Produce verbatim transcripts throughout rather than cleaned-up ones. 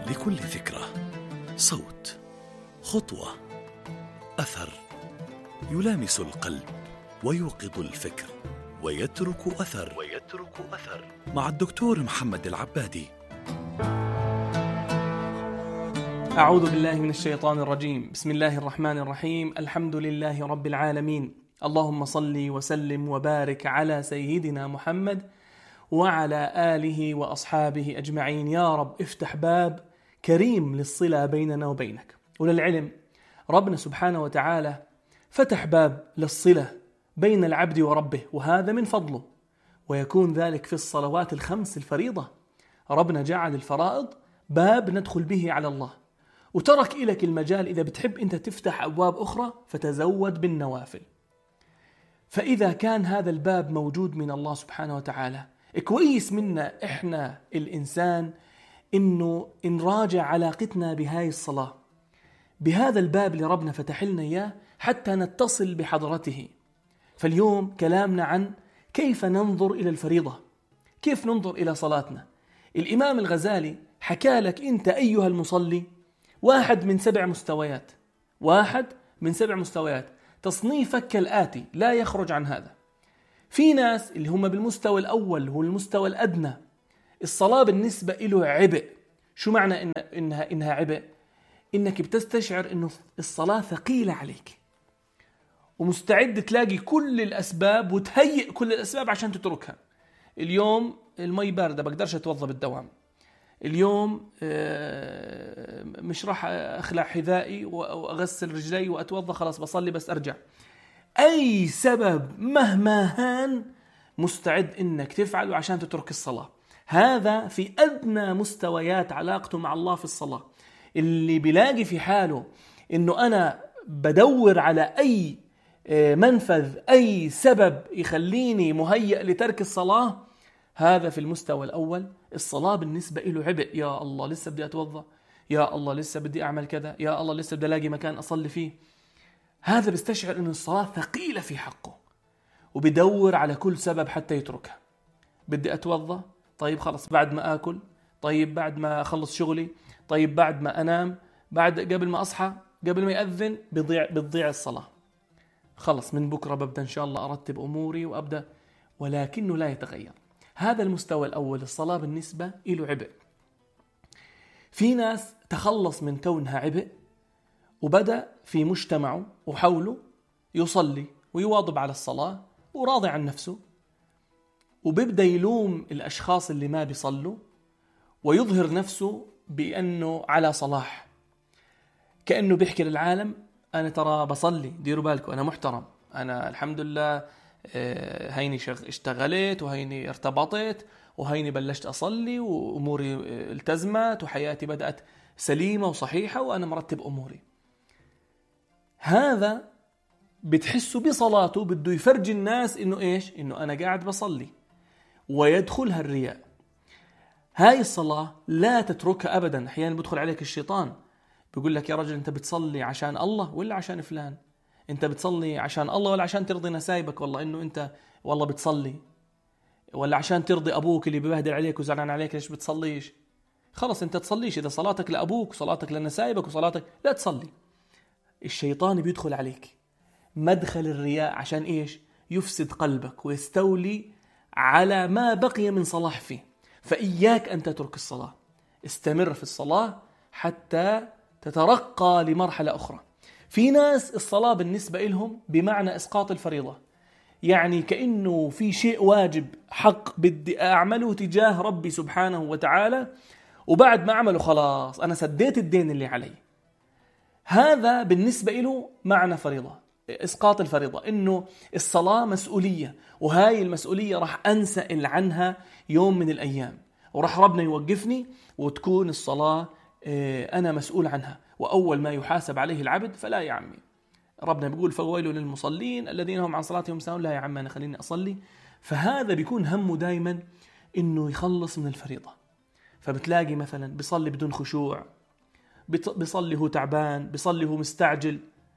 لكل فكرة صوت، خطوة، أثر يلامس القلب ويوقظ الفكر ويترك أثر ويترك أثر مع الدكتور محمد العبادي. أعوذ بالله من الشيطان الرجيم. بسم الله الرحمن الرحيم. الحمد لله رب العالمين. اللهم صل وسلم وبارك على سيدنا محمد وعلى آله وأصحابه أجمعين. يا رب افتح باب كريم للصلة بيننا وبينك. وللعلم ربنا سبحانه وتعالى فتح باب للصلة بين العبد وربه، وهذا من فضله، ويكون ذلك في الصلوات الخمس الفريضة. ربنا جعل الفرائض باب ندخل به على الله، وترك إليك المجال إذا بتحب أنت تفتح أبواب أخرى فتزود بالنوافل. فإذا كان هذا الباب موجود من الله سبحانه وتعالى، كويس منا إحنا الإنسان إنه نراجع علاقتنا بهاي الصلاة، بهذا الباب اللي ربنا فتح لنا إياه حتى نتصل بحضرته. فاليوم كلامنا عن كيف ننظر إلى الفريضة، كيف ننظر إلى صلاتنا. الإمام الغزالي حكى لك أنت أيها المصلي واحد من سبع مستويات، واحد من سبع مستويات. تصنيفك كالآتي، لا يخرج عن هذا. في ناس اللي هم بالمستوى الأول، هو المستوى الأدنى، الصلاة بالنسبة له عبء. شو معنى إن إنها إنها عبء؟ إنك بتستشعر إنه الصلاة ثقيلة عليك، ومستعد تلاقي كل الأسباب وتهيئ كل الأسباب عشان تتركها. اليوم المي باردة بقدرش أتوضى بالدوام، اليوم مش راح أخلع حذائي وأغسل رجلي وأتوضى، خلاص بصلي بس أرجع. أي سبب مهما هان مستعد إنك تفعله عشان تترك الصلاة. هذا في أدنى مستويات علاقته مع الله في الصلاة. اللي بيلاقي في حاله إنه أنا بدور على أي منفذ، أي سبب يخليني مهيئ لترك الصلاة، هذا في المستوى الأول. الصلاة بالنسبة له عبء. يا الله لسه بدي أتوضأ، يا الله لسه بدي أعمل كذا، يا الله لسه بدي ألاقي مكان أصلي فيه. هذا بيستشعر إن الصلاة ثقيلة في حقه، وبيدور على كل سبب حتى يتركها. بدي أتوضأ، طيب خلص بعد ما آكل، طيب بعد ما أخلص شغلي، طيب بعد ما أنام، بعد قبل ما أصحى، قبل ما يأذن، بضيع بتضيع الصلاة. خلص من بكرة ببدأ إن شاء الله أرتب أموري وأبدأ، ولكنه لا يتغير. هذا المستوى الأول، الصلاة بالنسبة له عبء. في ناس تخلص من كونها عبء وبدأ في مجتمعه وحوله يصلي ويواظب على الصلاة وراضي عن نفسه، وبيبدأ يلوم الأشخاص اللي ما بيصلوا ويظهر نفسه بأنه على صلاح، كأنه بيحكي للعالم أنا ترى بصلي، ديروا بالكم أنا محترم، أنا الحمد لله هيني اشتغلت وهيني ارتبطت وهيني بلشت أصلي وأموري التزمت وحياتي بدأت سليمة وصحيحة وأنا مرتب أموري. هذا بتحسه بصلاته بده يفرج الناس إنه إيش؟ إنه أنا قاعد بصلي، ويدخلها الرياء. هاي الصلاة لا تتركها أبدا. أحيانا بدخل عليك الشيطان بيقول لك يا رجل أنت بتصلي عشان الله ولا عشان فلان؟ أنت بتصلي عشان الله ولا عشان ترضي نسايبك؟ والله إنه أنت والله بتصلي، ولا عشان ترضي أبوك اللي بيبهدل عليك وزعلان عليك ليش بتصليش؟ خلص أنت تصليش إذا صلاتك لأبوك وصلاتك لنسايبك وصلاتك، لا تصلي. الشيطان بيدخل عليك مدخل الرياء عشان إيش؟ يفسد قلبك ويستولي على ما بقي من صلاح فيه. فإياك أن تترك الصلاة، استمر في الصلاة حتى تترقى لمرحلة أخرى. في ناس الصلاة بالنسبة لهم بمعنى إسقاط الفريضة، يعني كأنه في شيء واجب حق بدي أعمله تجاه ربي سبحانه وتعالى، وبعد ما أعمله خلاص أنا سديت الدين اللي علي. هذا بالنسبة له معنى فريضة، إسقاط الفريضة، إنه الصلاة مسؤولية، وهاي المسؤولية راح أنسأل عنها يوم من الأيام، وراح ربنا يوقفني وتكون الصلاة أنا مسؤول عنها، وأول ما يحاسب عليه العبد فلا يا عمي. ربنا بيقول فويل للمصلين الذين هم عن صلاتهم ساهون. لا يا عم أنا خليني أصلي. فهذا بيكون همه دايما إنه يخلص من الفريضة. فبتلاقي مثلا بيصلي بدون خشوع، بيصلي هو تعبان، بيصلي هو مستعجل،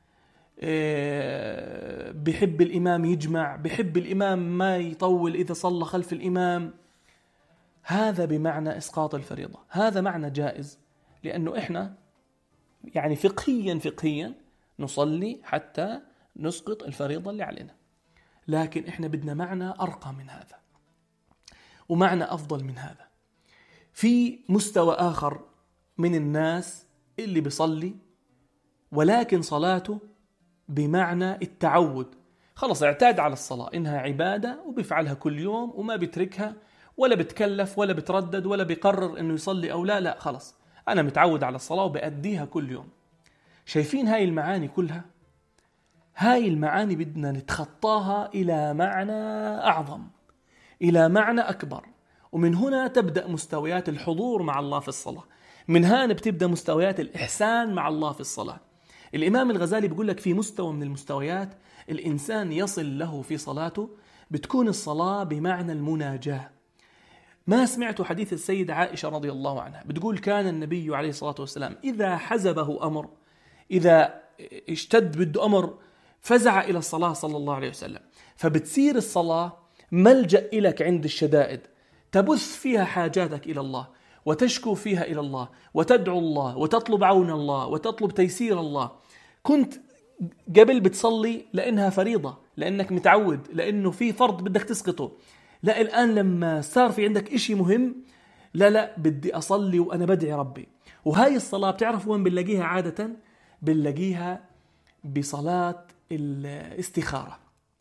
بيحب الإمام يجمع، بيحب الإمام ما يطول إذا صلى خلف الإمام. هذا بمعنى إسقاط الفريضة. هذا معنى جائز لأنه إحنا يعني فقهيا فقهيا نصلي حتى نسقط الفريضة اللي علينا، لكن إحنا بدنا معنى أرقى من هذا ومعنى أفضل من هذا. في مستوى آخر من الناس اللي بيصلي ولكن صلاته بمعنى التعود، خلص اعتاد على الصلاة إنها عبادة وبيفعلها كل يوم وما بيتركها ولا بتكلف ولا بتردد ولا بيقرر إنه يصلي أو لا، لا خلص أنا متعود على الصلاة وبأديها كل يوم. شايفين هاي المعاني كلها؟ هاي المعاني بدنا نتخطاها إلى معنى أعظم، إلى معنى أكبر، ومن هنا تبدأ مستويات الحضور مع الله في الصلاة، من هنا بتبدأ مستويات الإحسان مع الله في الصلاة. الإمام الغزالي بيقول لك في مستوى من المستويات الإنسان يصل له في صلاته بتكون الصلاة بمعنى المناجاة. ما سمعت حديث السيدة عائشة رضي الله عنها بتقول كان النبي عليه الصلاة والسلام إذا حزبه أمر، إذا اشتد بده أمر فزع إلى الصلاة صلى الله عليه وسلم، فبتصير الصلاة ملجأ إلك عند الشدائد، تبث فيها حاجاتك إلى الله وتشكو فيها إلى الله وتدعو الله وتطلب عون الله وتطلب تيسير الله. كنت قبل بتصلي لأنها فريضة، لأنك متعود، لأنه في فرض بدك تسقطه، لا الآن لما صار في عندك إشي مهم، لا لا بدي أصلي وأنا بدعي ربي. وهاي الصلاة بتعرف وين بنلاقيها عادة؟ بنلاقيها بصلاة الاستخارة.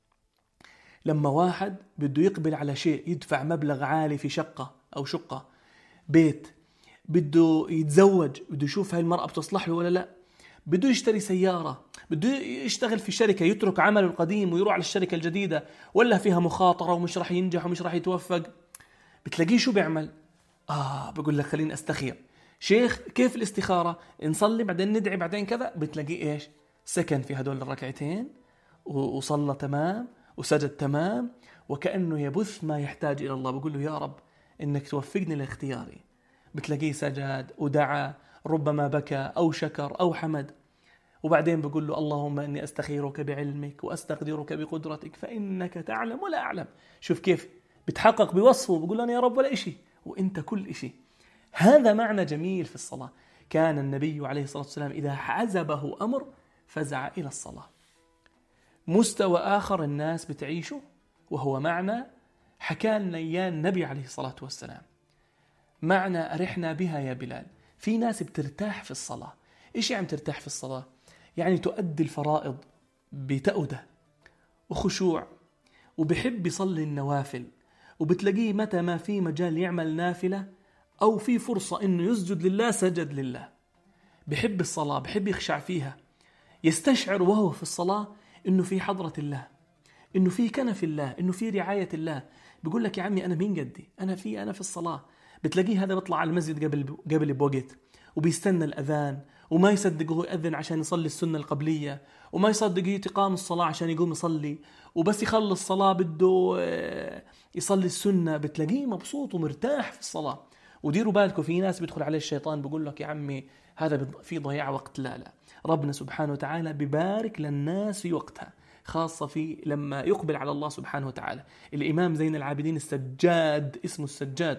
لما واحد بده يقبل على شيء، يدفع مبلغ عالي في شقة أو شقة بيت، بده يتزوج، بده يشوف هاي المرأة بتصلح له ولا لا، بده يشتري سيارة، بده يشتغل في شركة، يترك عمله القديم ويروح على الشركة الجديدة ولا فيها مخاطرة ومش راح ينجح ومش راح يتوفق، بتلاقيه شو بيعمل؟ آه بقول لك خليني أستخير. شيخ كيف الاستخارة؟ نصلي بعدين ندعي بعدين كذا. بتلاقيه إيش؟ سكن في هدول الركعتين وصلى تمام وسجد تمام، وكأنه يبث ما يحتاج إلى الله، بقول له يا رب إنك توفقني لاختياري. بتلاقيه سجد ودعا، ربما بكى أو شكر أو حمد، وبعدين بقول له اللهم إني أستخيرك بعلمك وأستقدرك بقدرتك فإنك تعلم ولا أعلم. شوف كيف بتحقق بوصفه، بقول أنا يا رب ولا إشي وإنت كل إشي. هذا معنى جميل في الصلاة. كان النبي عليه الصلاة والسلام إذا حزبه أمر فزع إلى الصلاة. مستوى آخر الناس بتعيشه وهو معنى حكى لنا إياه النبي عليه الصلاة والسلام، معنى أرحنا بها يا بلال. في ناس بترتاح في الصلاة. إيش يعني ترتاح في الصلاة؟ يعني تؤدي الفرائض بتأودة وخشوع، وبحب يصلي النوافل، وبتلاقيه متى ما في مجال يعمل نافلة أو في فرصة إنه يسجد لله سجد لله. بحب الصلاة، بحب يخشع فيها، يستشعر وهو في الصلاة إنه في حضرة الله، إنه في كنف الله، إنه في رعاية الله. بيقول لك يا عمي أنا مين قدي؟ أنا في أنا في الصلاة. بتلاقيه هذا بيطلع على المسجد قبل قبل بوقت وبيستنى الأذان، وما يصدق هو يأذن عشان يصلي السنة القبلية، وما يصدق تقام الصلاة عشان يقوم يصلي، وبس يخلص صلاة بده يصلي السنة. بتلاقيه مبسوط ومرتاح في الصلاة. وديروا بالكم في ناس بيدخل عليه الشيطان بيقول لك يا عمي هذا في ضياع وقت. لا لا، ربنا سبحانه وتعالى ببارك للناس في وقتها، خاصة في لما يقبل على الله سبحانه وتعالى. الإمام زين العابدين السجاد، اسمه السجاد،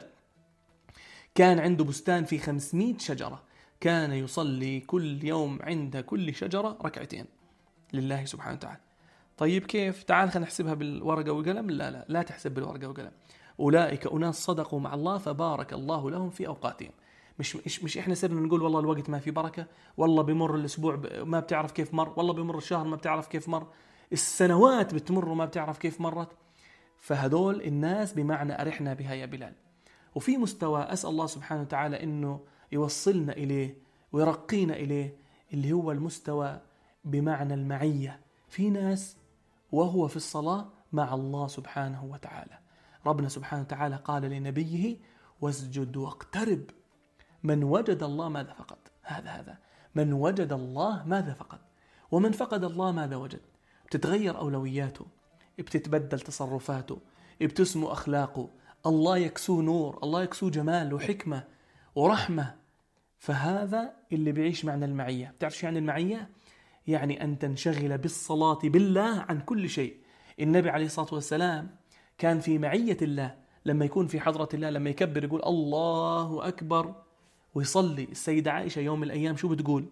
كان عنده بستان في خمسمائة شجرة، كان يصلي كل يوم عند كل شجرة ركعتين لله سبحانه وتعالى. طيب كيف؟ تعال خلينا نحسبها بالورقة والقلم. لا لا لا تحسب بالورقة والقلم. أولئك أناس صدقوا مع الله فبارك الله لهم في أوقاتهم. مش مش مش إحنا سرنا نقول والله الوقت ما في بركة، والله بمر الأسبوع ما بتعرف كيف مر، والله بمر الشهر ما بتعرف كيف مر، السنوات بتمر وما بتعرف كيف مرت. فهدول الناس بمعنى أرحنا بها يا بلال. وفي مستوى أسأل الله سبحانه وتعالى إنه يوصلنا إليه ويرقينا إليه، اللي هو المستوى بمعنى المعية. في ناس وهو في الصلاة مع الله سبحانه وتعالى. ربنا سبحانه وتعالى قال لنبيه واسجد واقترب. من وجد الله ماذا فقد؟ هذا هذا من وجد الله ماذا فقد؟ ومن فقد الله ماذا وجد؟ بتتغير أولوياته، بتتبدل تصرفاته، بتسمو أخلاقه، الله يكسو نور، الله يكسو جمال وحكمة ورحمة. فهذا اللي بيعيش معنى المعية. بتعرف شو يعني المعية؟ يعني أن تنشغل بالصلاة بالله عن كل شيء. النبي عليه الصلاة والسلام كان في معية الله، لما يكون في حضرة الله، لما يكبر يقول الله أكبر ويصلي. السيدة عائشة يوم من الأيام شو بتقول؟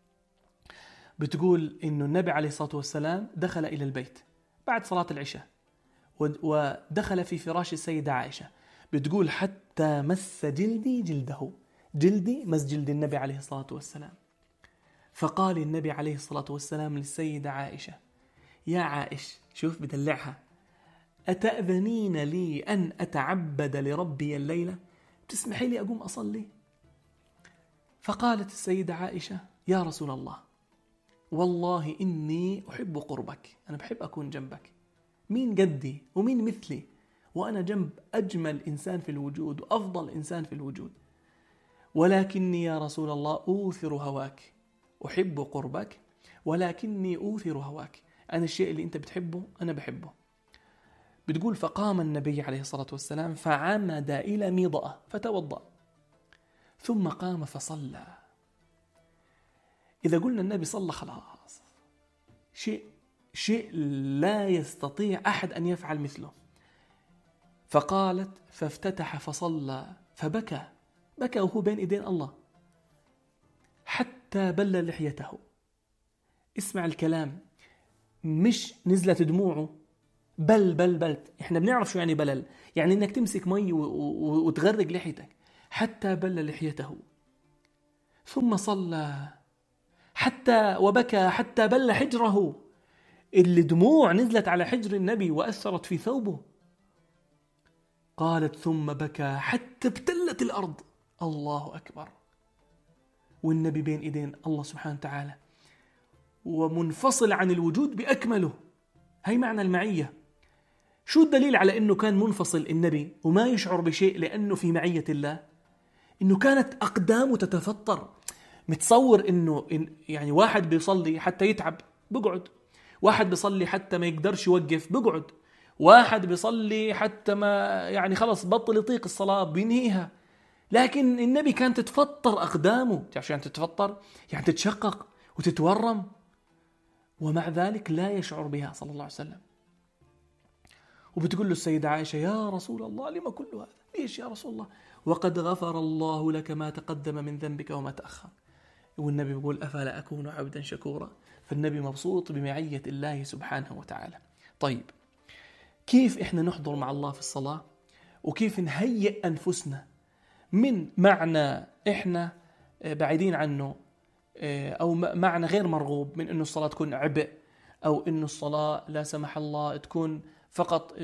بتقول إنه النبي عليه الصلاة والسلام دخل إلى البيت بعد صلاة العشاء، ودخل في فراش السيدة عائشة. بتقول حتى مس جلدي جلده، جلدي مس جلد النبي عليه الصلاة والسلام. فقال النبي عليه الصلاة والسلام للسيدة عائشة: يا عائش، شوف بدلعها، أتأذنين لي أن أتعبد لربي الليلة؟ بتسمحي لي أقوم أصلي؟ فقالت السيدة عائشة: يا رسول الله، والله إني أحب قربك، أنا بحب أكون جنبك، مين قدي ومين مثلي، وأنا جنب أجمل إنسان في الوجود وأفضل إنسان في الوجود، ولكني يا رسول الله أوثر هواك، أحب قربك ولكني أوثر هواك، أنا الشيء اللي أنت بتحبه أنا بحبه. بتقول: فقام النبي عليه الصلاة والسلام فعمد إلى ميضأة فتوضأ، ثم قام فصلى. إذا قلنا النبي صلى خلاص، شيء شيء لا يستطيع أحد أن يفعل مثله. فقالت: فافتتح فصلى فبكى، بكى وهو بين إيدين الله حتى بل لحيته. اسمع الكلام، مش نزلت دموعه، بل بل بل إحنا بنعرف شو يعني بلل، يعني إنك تمسك مي وتغرق لحيتك. حتى بل لحيته ثم صلى حتى وبكى حتى بل حجره، الدموع نزلت على حجر النبي وأثرت في ثوبه. قالت: ثم بكى حتى ابتلت الأرض. الله أكبر. والنبي بين إيدين الله سبحانه وتعالى ومنفصل عن الوجود بأكمله. هي معنى المعية. شو الدليل على أنه كان منفصل النبي وما يشعر بشيء لأنه في معية الله؟ إنه كانت أقدامه تتفطر. متصور إنه إن يعني واحد بيصلي حتى يتعب بقعد، واحد بيصلي حتى ما يقدرش يوقف بقعد، واحد بيصلي حتى ما يعني خلص بطل يطيق الصلاة بينهيها. لكن النبي كان تتفطر أقدامه. تعرف يعني تتفطر؟ يعني تتشقق وتتورم، ومع ذلك لا يشعر بها صلى الله عليه وسلم. وبتقول له السيدة عائشة: يا رسول الله، لما كل هذا؟ ليش يا رسول الله؟ وقد غفر الله لك ما تقدم من ذنبك وما تأخر. والنبي بيقول: أفلا أكون عبدا شكورا؟ فالنبي مبسوط بمعية الله سبحانه وتعالى. طيب، كيف إحنا نحضر مع الله في الصلاة؟ وكيف نهيئ أنفسنا من معنى إحنا بعيدين عنه، أو معنى غير مرغوب من إنه الصلاة تكون عبء، أو إنه الصلاة لا سمح الله تكون فقط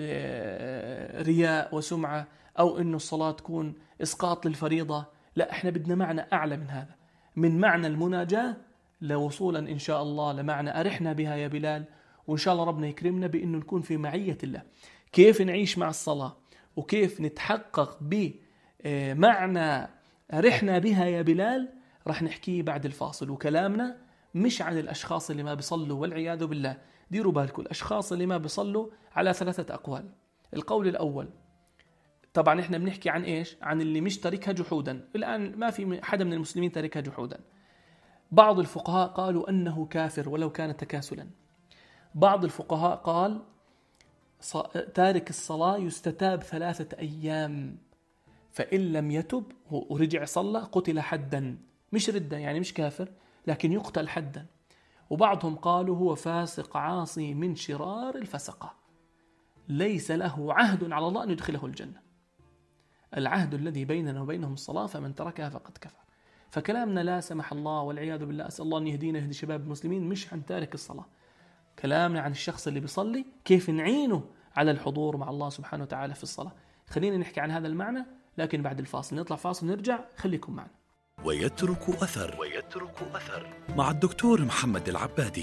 رياء وسمعة، أو إنه الصلاة تكون إسقاط للفريضة. لا، إحنا بدنا معنى أعلى من هذا، من معنى المناجاة لوصولا إن شاء الله لمعنى أرحنا بها يا بلال. وإن شاء الله ربنا يكرمنا بإنه نكون في معية الله. كيف نعيش مع الصلاة وكيف نتحقق بمعنى أرحنا بها يا بلال رح نحكيه بعد الفاصل. وكلامنا مش عن الأشخاص اللي ما بيصلوا والعياذ بالله. ديروا بالكم، الأشخاص اللي ما بيصلوا على ثلاثة أقوال. القول الأول، طبعا إحنا بنحكي عن إيش؟ عن اللي مش تركها جحودا. الآن ما في حدا من المسلمين تركها جحودا. بعض الفقهاء قالوا أنه كافر ولو كان تكاسلا. بعض الفقهاء قال تارك الصلاة يستتاب ثلاثة أيام، فإن لم يتب ورجع صلى قتل حدا، مش ردة يعني مش كافر، لكن يقتل حدا. وبعضهم قالوا هو فاسق عاصي من شرار الفسقة، ليس له عهد على الله أن يدخله الجنة. العهد الذي بيننا وبينهم الصلاة، فمن تركها فقد كفر. فكلامنا لا سمح الله والعياذ بالله، أسأل الله أن يهدينا يهدي شباب المسلمين، مش عن تارك الصلاة. كلامنا عن الشخص اللي بيصلي، كيف نعينه على الحضور مع الله سبحانه وتعالى في الصلاة. خلينا نحكي عن هذا المعنى لكن بعد الفاصل. نطلع فاصل ونرجع، خليكم معنا. ويترك أثر ويترك أثر مع الدكتور محمد العبادي.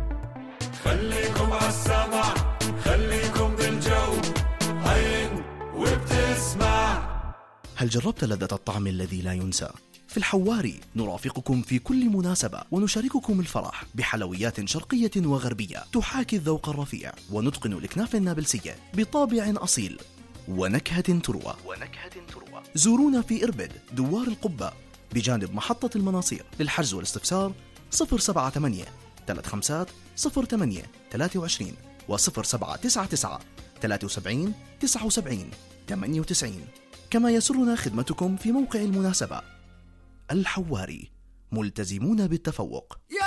خليكم عالسمع، خليكم بالجو، عين وبتسمع. هل جربت لذة الطعم الذي لا ينسى؟ في الحواري نرافقكم في كل مناسبة ونشارككم الفرح بحلويات شرقية وغربية تحاكي الذوق الرفيع، ونتقن الكنافة النابلسية بطابع أصيل ونكهة تروى ونكهة تروى. زورونا في إربد دوار القبة بجانب محطة المناصير. للحجز والاستفسار صفر سبعة ثمانية ثلاثة خمسة صفر ثمانية ثلاثة وعشرين وصفر سبعة تسعة تسعة ثلاثة وسبعين تسعة وسبعين ثمانية وتسعين. كما يسرنا خدمتكم في موقع المناسبة الحواري، ملتزمون بالتفوق.